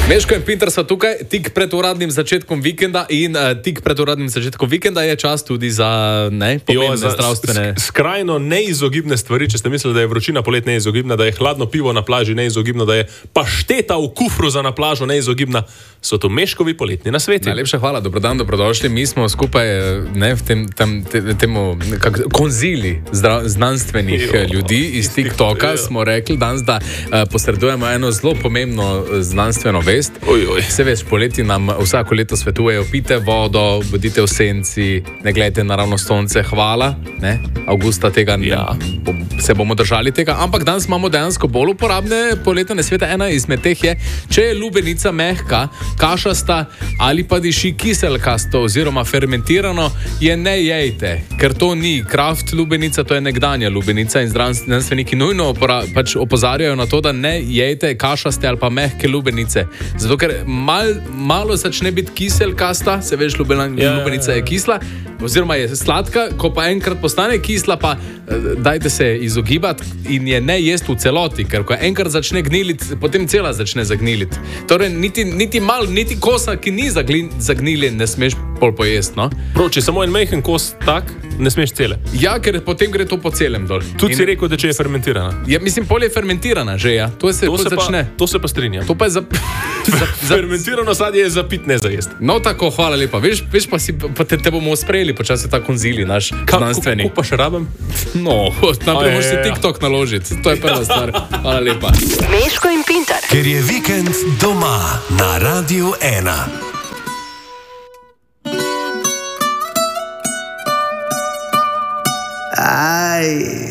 Meško in Pinter so tukaj, tik pred uradnim začetkom vikenda in tik pred uradnim začetkom vikenda je čas tudi za pomembne zdravstvene. Skrajno neizogibne stvari, če ste mislili, da je vročina polet neizogibna, da je hladno pivo na plaži neizogibno, da je pašteta v kufru za na plažo neizogibna, so to Meškovi poletni nasveti. Najlepša hvala, dobrodan, dobrodošli. Mi smo skupaj v temu konzili znanstvenih ljudi iz TikToka, smo rekli danes, da posredujemo eno zelo pomembno znanstveno vest. Se veš, poleti nam vsako leto svetujejo, pite vodo, bodite v senci, ne gledajte naravno sonce, hvala, ne? Avgusta tega se bomo držali tega, ampak danes imamo dejansko bolj uporabne poletne nasvete. Ena izmed teh je, če je lubenica mehka, kašasta ali pa diši kiselkasto oziroma fermentirano, je ne jejte, ker to ni kraft lubenica, to je nekdanja lubenica in znanstveniki nujno opozarjajo na to, da ne jejte kašaste ali pa mehke lubenice. Zato, ker malo začne biti kiselkasta, se veš, lubenica je kisla, oziroma je sladka, ko pa enkrat postane kisla, pa dajte se izogibati in je ne jesti v celoti, ker ko enkrat začne gniliti, potem cela začne zagniliti. Torej, niti kosa, ki ni zagniljen, ne smeš pol pojesti, no? Prav, če samo en mehen kos tak, ne smeš cele. Ja, ker potem gre to po celem dol. Tudi si rekel, da če je fermentirana. Ja, mislim, pol je fermentirana že, ja. To se začne. To se pa strinjam. To pa je Fermentirano sadje je za pit, ne za jesti. No, tako, hvala lepa. Veš pa te bomo sprejeli počasi ta konzili, naš znanstveni. Kako pa še rabim? No, najprej moraš si TikTok naložiti. To je prva stvar. Hvala lepa. Meško in Pinter. Ker je vikend doma na Radiu 1. Aj,